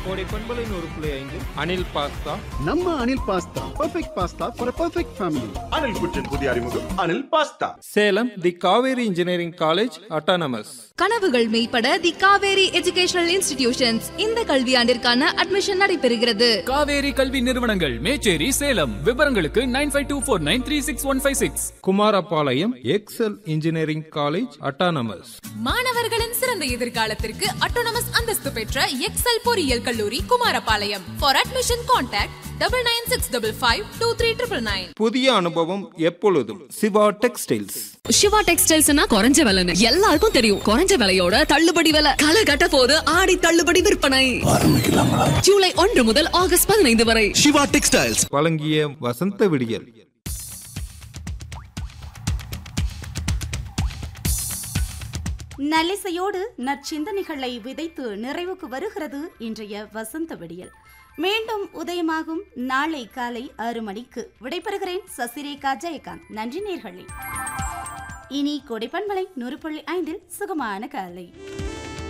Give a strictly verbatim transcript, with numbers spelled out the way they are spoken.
கோடை பண்பலின் ஒரு புள்ளி ஐந்து அனில் பாஸ்தா. நம்ம Anil pasta perfect pasta for perfect family. Anil குச்சின் புதிய அறிமுகம் அனில் பாஸ்தா. சேலம் தி காவேரி இன்ஜினியரிங் காலேஜ் அட்டானமஸ். கனவுகள் மெய்ப்பட தி காவேரி எஜுகேஷனல் இன்ஸ்டிடியூஷன்ஸ் இந்த கல்வியாண்டிற்கான அட்மிஷன் நடைபெறுகிறது. காவேரி கல்வி நிறுவனங்கள் மேச்சேரி சேலம். விவரங்களுக்கு nine five two four nine three six one five six. Kumarapalayam XL engineering college autonomous. மாணவர்களின் சிறந்த எதிர்காலத்திற்கு அட்டானமஸ் அந்தஸ்து பெற்ற எக்ஸல் பொறியியல் கல்லூரி Kumarapalayam. For admission contact double nine six double five two three triple nine. புதிய அனுபவம் எப்பொழுதும் சிவா டெக்ஸ்டைல்ஸ். சிவா டெக்ஸ்டைல்ஸ்னா குறைஞ்ச விலைன்னு எல்லாருக்கும் தெரியும். குறைஞ்ச விலையோட தள்ளுபடி விலை களை கட்ட போது ஆடி தள்ளுபடி விற்பனை ஜூலை ஒன்று முதல் ஆகஸ்ட் பதினைந்து வரை. சிவா டெக்ஸ்டைல்ஸ் வழங்கிய வசந்த விடியல். நல்லிசையோடு நற்சிந்தனைகளை விதைத்து நிறைவுக்கு வருகிறது இன்றைய வசந்த விடியல். மீண்டும் உதயமாகும் நாளை காலை ஆறு மணிக்கு. விடைபெறுகிறேன் சசிரேகா ஜெயகாந்த். நன்றி நேர்களே. இனி கொடைப்பண்பலை நூறு புள்ளி ஐந்தில் சுகமான காலை.